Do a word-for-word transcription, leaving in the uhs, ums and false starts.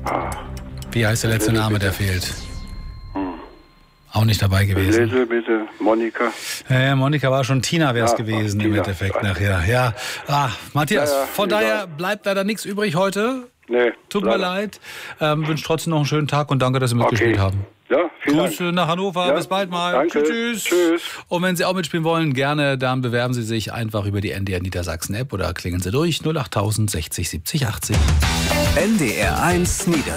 Ah. Wie heißt der letzte Bitte, Name, bitte. der fehlt? Auch nicht dabei gewesen. Bitte, bitte, Monika. Ja, ja, Monika war schon, Tina wäre es Ja, gewesen ach, im Tina. Endeffekt nachher. Ja, ah, Matthias, Ja, ja, von egal. daher bleibt leider nichts übrig heute. Nee. Tut mir leider. leid. Ähm, wünsche trotzdem noch einen schönen Tag und danke, dass Sie mitgespielt Okay. haben. Ja, vielen Grüße Dank. nach Hannover, Ja, bis bald mal. danke. Tschüss, tschüss. Tschüss. Und wenn Sie auch mitspielen wollen, gerne, dann bewerben Sie sich einfach über die N D R Niedersachsen App oder klingen Sie durch null acht null null sechzig siebzig achtzig. N D R eins Niedersachsen.